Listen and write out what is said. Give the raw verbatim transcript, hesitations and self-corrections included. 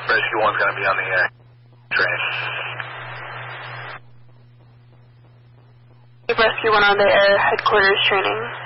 Rescue one's going to be on the uh, train. Rescue one on the air headquarters training.